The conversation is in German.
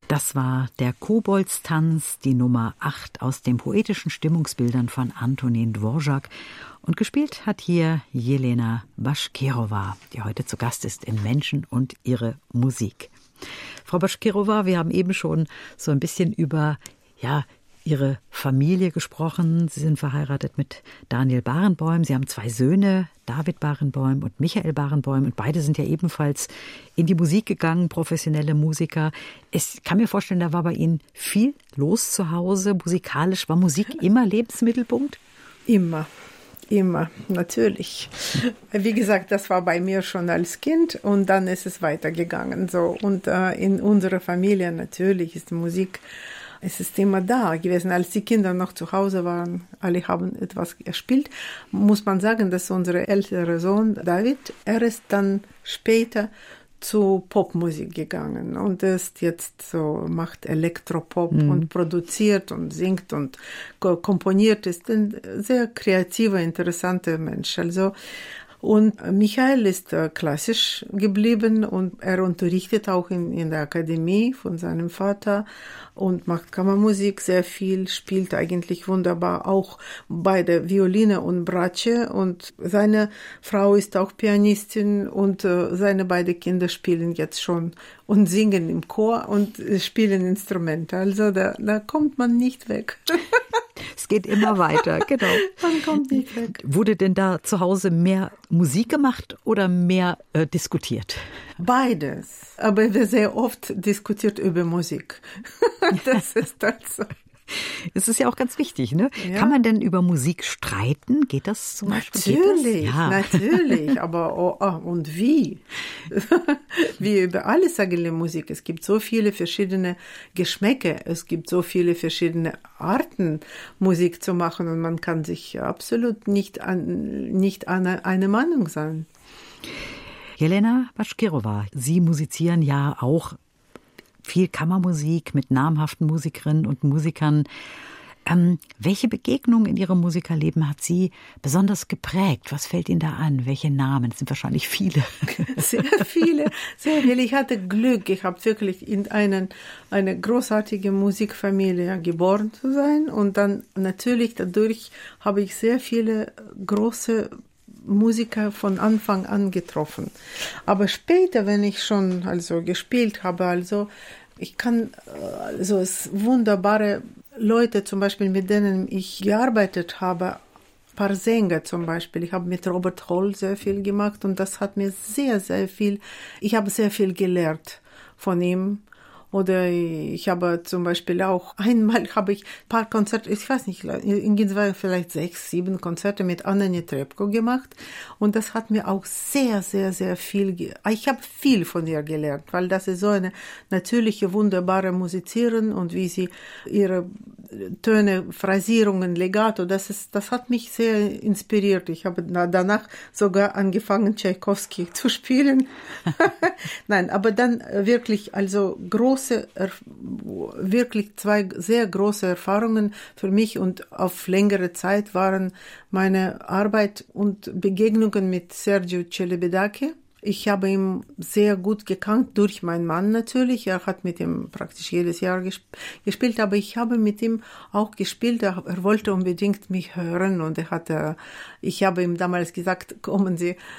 Das war der Koboldstanz, die Nummer 8 aus den poetischen Stimmungsbildern von Antonin Dvorak. Und gespielt hat hier Jelena Baškirova, die heute zu Gast ist in Menschen und ihre Musik. Frau Baškirova, wir haben eben schon so ein bisschen über Ihre Familie gesprochen. Sie sind verheiratet mit Daniel Barenboim. Sie haben 2 Söhne, David Barenboim und Michael Barenboim. Und beide sind ja ebenfalls in die Musik gegangen, professionelle Musiker. Ich kann mir vorstellen, da war bei Ihnen viel los zu Hause. Musikalisch war Musik immer Lebensmittelpunkt? Immer, natürlich. Wie gesagt, das war bei mir schon als Kind und dann ist es weitergegangen. So. Und in unserer Familie natürlich ist Musik. Es ist immer da gewesen. Als die Kinder noch zu Hause waren, alle haben etwas gespielt. Muss man sagen, dass unser älterer Sohn David, er ist dann später zu Popmusik gegangen und ist jetzt so, macht Elektropop und produziert und singt und komponiert, ist ein sehr kreativer, interessanter Mensch. Also, und Michael ist klassisch geblieben und er unterrichtet auch in der Akademie von seinem Vater und macht Kammermusik sehr viel, spielt eigentlich wunderbar auch bei der Violine und Bratsche und seine Frau ist auch Pianistin und seine beiden Kinder spielen jetzt schon und singen im Chor und spielen Instrumente. Also da kommt man nicht weg. Es geht immer weiter, genau. Man kommt nicht weg. Wurde denn da zu Hause mehr Musik gemacht oder mehr diskutiert? Beides. Aber wir sehr oft diskutiert über Musik. Das ist also. Es ist ja auch ganz wichtig, ne? Ja. Kann man denn über Musik streiten? Geht das zum Beispiel? Natürlich, ja. natürlich. Aber und wie? Wie über alles eigentlich Musik. Es gibt so viele verschiedene Geschmäcker. Es gibt so viele verschiedene Arten, Musik zu machen. Und man kann sich absolut nicht an eine Meinung sein. Jelena Baškirova, Sie musizieren ja auch viel Kammermusik mit namhaften Musikerinnen und Musikern. Welche Begegnung in Ihrem Musikerleben hat Sie besonders geprägt? Was fällt Ihnen da an? Welche Namen? Es sind wahrscheinlich viele. Sehr viele, sehr viele. Ich hatte Glück. Ich habe wirklich in eine großartige Musikfamilie geboren zu sein. Und dann natürlich dadurch habe ich sehr viele große Musiker von Anfang an getroffen. Aber später, wenn ich schon gespielt habe, ich kann es wunderbare Leute zum Beispiel, mit denen ich gearbeitet habe, ein paar Sänger zum Beispiel. Ich habe mit Robert Holl sehr viel gemacht und das hat mir sehr, sehr viel, ich habe sehr viel gelernt von ihm. Oder ich habe zum Beispiel auch, einmal habe ich ein paar Konzerte, ich weiß nicht, vielleicht 6, 7 Konzerte mit Anna Netrebko gemacht. Und das hat mir auch sehr, sehr, sehr viel, ich habe viel von ihr gelernt, weil das ist so eine natürliche, wunderbare Musizierin und wie sie ihre Töne, Phrasierungen, Legato, das hat mich sehr inspiriert. Ich habe danach sogar angefangen, Tschaikowski zu spielen. Nein, aber dann wirklich, wirklich 2 sehr große Erfahrungen für mich und auf längere Zeit waren meine Arbeit und Begegnungen mit Sergiu Celibidache. Ich habe ihn sehr gut gekannt, durch meinen Mann natürlich. Er hat mit ihm praktisch jedes Jahr gespielt, aber ich habe mit ihm auch gespielt. Er wollte unbedingt mich hören und ich habe ihm damals gesagt, kommen Sie